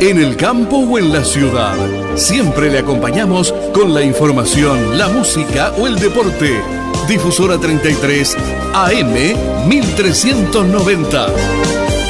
en el campo o en la ciudad. Siempre le acompañamos con la información, la música o el deporte. Difusora 33 AM 1390.